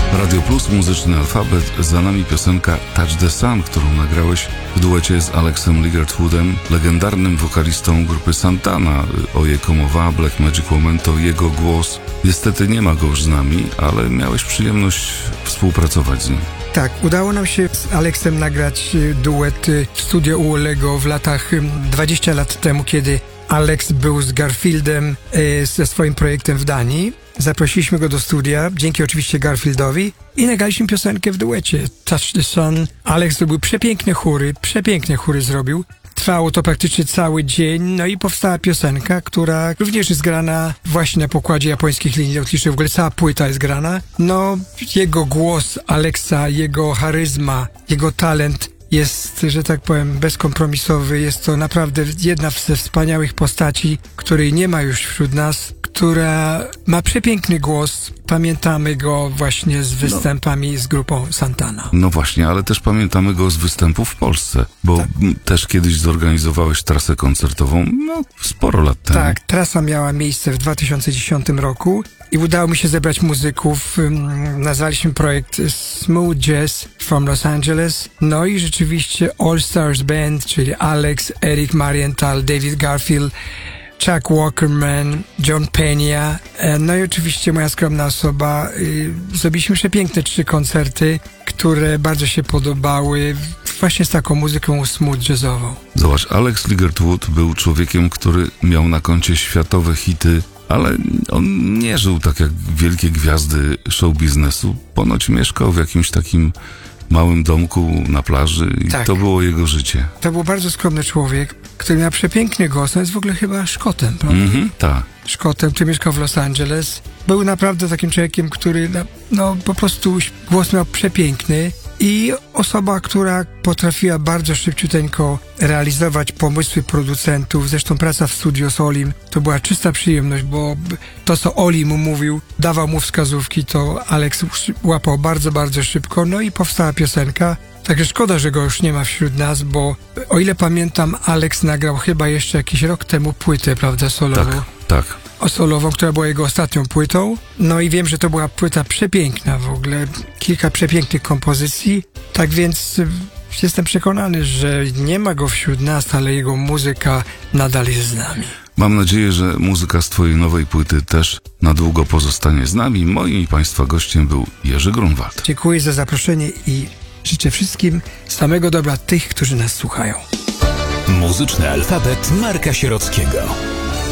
Radio Plus, muzyczny alfabet, za nami piosenka Touch the Sun, którą nagrałeś w duecie z Alexem Ligertwoodem, legendarnym wokalistą grupy Santana. O jego mowa, Black Magic Woman, to jego głos. Niestety nie ma go już z nami, ale miałeś przyjemność współpracować z nim. Tak, udało nam się z Alexem nagrać duet w studio u Olego w latach 20 lat temu, kiedy Alex był z Garfieldem ze swoim projektem w Danii. Zaprosiliśmy go do studia, dzięki oczywiście Garfieldowi, i nagraliśmy piosenkę w duecie Touch the Sun. Alex zrobił przepiękne chóry zrobił. Trwało to praktycznie cały dzień, no i powstała piosenka, która również jest grana właśnie na pokładzie japońskich linii lotniczych. W ogóle cała płyta jest grana. No, jego głos Alexa, jego charyzma, jego talent jest, że tak powiem, bezkompromisowy. Jest to naprawdę jedna ze wspaniałych postaci, której nie ma już wśród nas, która ma przepiękny głos. Pamiętamy go właśnie z występami z grupą Santana. No właśnie, ale też pamiętamy go z występów w Polsce, bo też kiedyś zorganizowałeś trasę koncertową, sporo lat temu. Tak, trasa miała miejsce w 2010 roku i udało mi się zebrać muzyków. Nazwaliśmy projekt Smooth Jazz from Los Angeles. No i rzeczywiście All Stars Band, czyli Alex, Eric Marienthal, David Garfield, Chuck Walkerman, John Peña, no i oczywiście moja skromna osoba. Zrobiliśmy przepiękne 3 koncerty, które bardzo się podobały, właśnie z taką muzyką smooth jazzową. Zobacz, Alex Ligertwood był człowiekiem, który miał na koncie światowe hity, ale on nie żył tak jak wielkie gwiazdy show biznesu. Ponoć mieszkał w jakimś takim małym domku na plaży i to było jego życie. To był bardzo skromny człowiek, który miał przepiękny głos. On jest w ogóle chyba Szkotem, prawda? Tak. Szkotem, który mieszkał w Los Angeles. Był naprawdę takim człowiekiem, który po prostu głos miał przepiękny i osoba, która potrafiła bardzo szybciuteńko realizować pomysły producentów. Zresztą praca w studio z Olim to była czysta przyjemność, bo to, co Oli mu mówił, dawał mu wskazówki, to Alex łapał bardzo, bardzo szybko. No i powstała piosenka. Także szkoda, że go już nie ma wśród nas, bo o ile pamiętam, Alex nagrał chyba jeszcze jakiś rok temu płytę, prawda, solową? Tak. Solową, która była jego ostatnią płytą. No i wiem, że to była płyta przepiękna w ogóle. Kilka przepięknych kompozycji. Tak więc jestem przekonany, że nie ma go wśród nas, ale jego muzyka nadal jest z nami. Mam nadzieję, że muzyka z twojej nowej płyty też na długo pozostanie z nami. Moim i państwa gościem był Jerzy Grunwald. Dziękuję za zaproszenie i życzę wszystkim samego dobra tych, którzy nas słuchają. Muzyczny alfabet Marka Sierockiego.